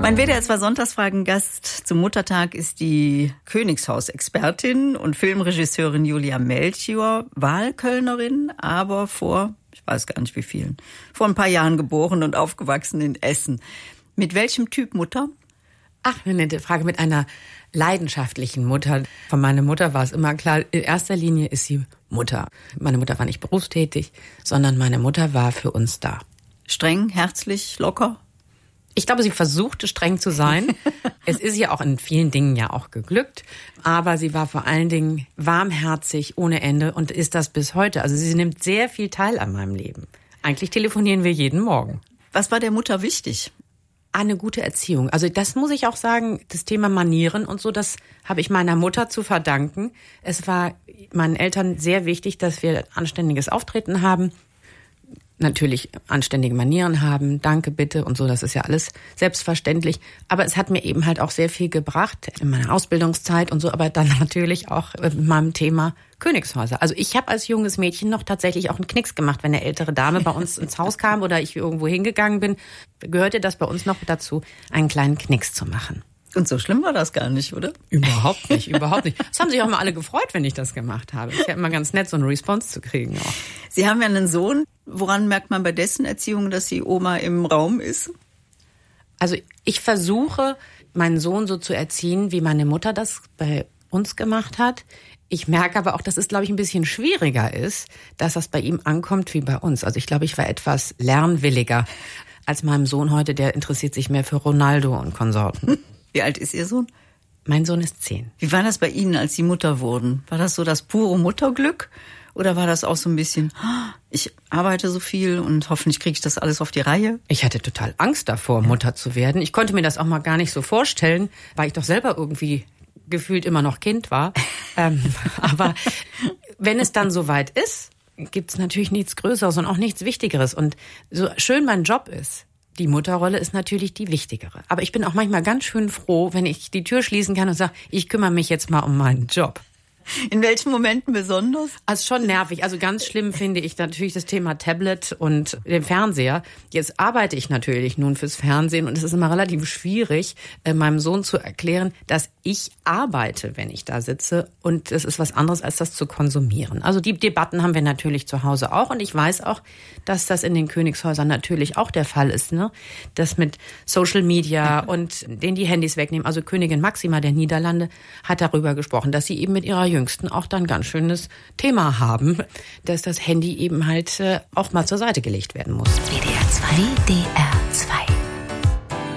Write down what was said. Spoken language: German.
Mein WDR 2 Sonntagsfragen-Gast zum Muttertag ist die Königshaus-Expertin und Filmregisseurin Julia Melchior, Wahlkölnerin, aber vor ein paar Jahren geboren und aufgewachsen in Essen. Mit welchem Typ Mutter? Ach, eine nette Frage. Mit einer leidenschaftlichen Mutter. Von meiner Mutter war es immer klar, in erster Linie ist sie Mutter. Meine Mutter war nicht berufstätig, sondern meine Mutter war für uns da. Streng, herzlich, locker? Ich glaube, sie versuchte streng zu sein. Es ist ihr auch in vielen Dingen ja auch geglückt. Aber sie war vor allen Dingen warmherzig ohne Ende und ist das bis heute. Also sie nimmt sehr viel teil an meinem Leben. Eigentlich telefonieren wir jeden Morgen. Was war der Mutter wichtig? Eine gute Erziehung. Also das muss ich auch sagen, das Thema Manieren und so, das habe ich meiner Mutter zu verdanken. Es war meinen Eltern sehr wichtig, dass wir anständiges Auftreten haben. Natürlich anständige Manieren haben, danke, bitte und so, das ist ja alles selbstverständlich. Aber es hat mir eben halt auch sehr viel gebracht in meiner Ausbildungszeit und so, aber dann natürlich auch mit meinem Thema Königshäuser. Also ich habe als junges Mädchen noch tatsächlich auch einen Knicks gemacht, wenn eine ältere Dame bei uns ins Haus kam oder ich irgendwo hingegangen bin, gehörte das bei uns noch dazu, einen kleinen Knicks zu machen. Und so schlimm war das gar nicht, oder? Überhaupt nicht, überhaupt nicht. Es haben sich auch mal alle gefreut, wenn ich das gemacht habe. Es ist ja immer ganz nett, so eine Response zu kriegen auch. Sie haben ja einen Sohn. Woran merkt man bei dessen Erziehung, dass die Oma im Raum ist? Also ich versuche, meinen Sohn so zu erziehen, wie meine Mutter das bei uns gemacht hat. Ich merke aber auch, dass es, glaube ich, ein bisschen schwieriger ist, dass das bei ihm ankommt wie bei uns. Also ich glaube, ich war etwas lernwilliger als meinem Sohn heute. Der interessiert sich mehr für Ronaldo und Konsorten. Wie alt ist Ihr Sohn? Mein Sohn ist 10. Wie war das bei Ihnen, als Sie Mutter wurden? War das so das pure Mutterglück? Oder war das auch so ein bisschen, ich arbeite so viel und hoffentlich kriege ich das alles auf die Reihe? Ich hatte total Angst davor, Mutter zu werden. Ich konnte mir das auch mal gar nicht so vorstellen, weil ich doch selber irgendwie gefühlt immer noch Kind war. Aber wenn es dann soweit ist, gibt es natürlich nichts Größeres und auch nichts Wichtigeres. Und so schön mein Job ist, die Mutterrolle ist natürlich die wichtigere. Aber ich bin auch manchmal ganz schön froh, wenn ich die Tür schließen kann und sage, ich kümmere mich jetzt mal um meinen Job. In welchen Momenten besonders? Also schon nervig. Also ganz schlimm finde ich natürlich das Thema Tablet und den Fernseher. Jetzt arbeite ich natürlich nun fürs Fernsehen und es ist immer relativ schwierig, meinem Sohn zu erklären, dass ich arbeite, wenn ich da sitze und es ist was anderes, als das zu konsumieren. Also die Debatten haben wir natürlich zu Hause auch und ich weiß auch, dass das in den Königshäusern natürlich auch der Fall ist, ne? Das mit Social Media und denen die Handys wegnehmen. Also Königin Maxima der Niederlande hat darüber gesprochen, dass sie eben mit ihrer Jüngsten auch dann ganz schönes Thema haben, dass das Handy eben halt auch mal zur Seite gelegt werden muss. WDR 2. WDR 2.